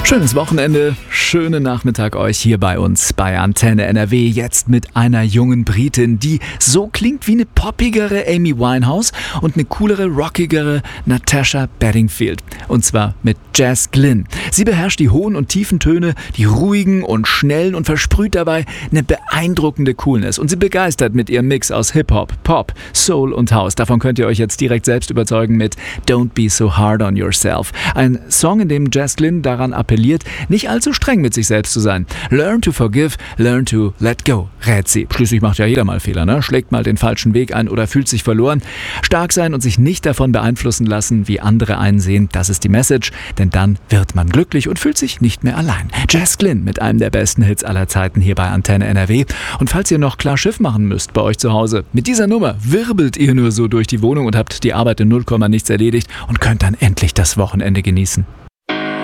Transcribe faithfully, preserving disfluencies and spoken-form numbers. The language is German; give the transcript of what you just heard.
Schönes Wochenende, schönen Nachmittag euch hier bei uns bei Antenne N R W. Jetzt mit einer jungen Britin, die so klingt wie eine poppigere Amy Winehouse und eine coolere, rockigere Natasha Bedingfield. Und zwar mit Jess Glynne. Sie beherrscht die hohen und tiefen Töne, die ruhigen und schnellen und versprüht dabei eine beeindruckende Coolness. Und sie begeistert mit ihrem Mix aus Hip-Hop, Pop, Soul und House. Davon könnt ihr euch jetzt direkt selbst überzeugen mit Don't Be So Hard on Yourself. Ein Song, in dem Jess Glynne daran appelliert, nicht allzu streng mit sich selbst zu sein. Learn to forgive, learn to let go, rät sie. Schließlich macht ja jeder mal Fehler, ne? Schlägt mal den falschen Weg ein oder fühlt sich verloren. Stark sein und sich nicht davon beeinflussen lassen, wie andere einen sehen, das ist die Message, denn dann wird man glücklich und fühlt sich nicht mehr allein. Jess Glynne mit einem der besten Hits aller Zeiten hier bei Antenne N R W. Und falls ihr noch klar Schiff machen müsst bei euch zu Hause, mit dieser Nummer wirbelt ihr nur so durch die Wohnung und habt die Arbeit in null Komma nichts erledigt und könnt dann endlich das Wochenende genießen.